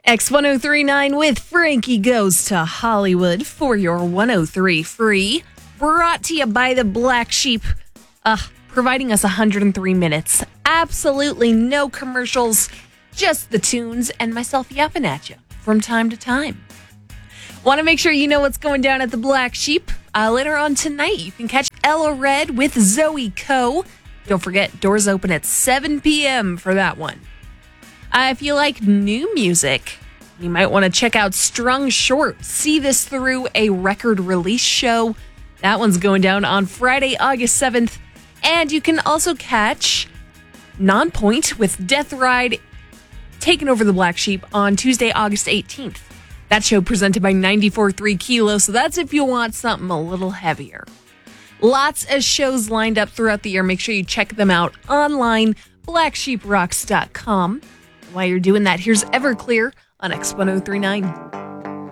X1039 with Frankie Goes to Hollywood for your 103 free. Brought to you by the Black Sheep, providing us 103 minutes. Absolutely no commercials, just the tunes and myself yapping at you from time to time. Want to make sure you know what's going down at the Black Sheep? Later on tonight, you can catch Ella Red with Zoe Coe. Don't forget, doors open at 7 p.m. for that one. If you like new music, you might want to check out Strung Short. See this through a record release show. That one's going down on Friday, August 7th. And you can also catch Nonpoint with Death Ride taking over the Black Sheep on Tuesday, August 18th. That show presented by 94.3 Kilo, so that's if you want something a little heavier. Lots of shows lined up throughout the year. Make sure you check them out online, blacksheeprocks.com. While you're doing that, here's Everclear on X1039.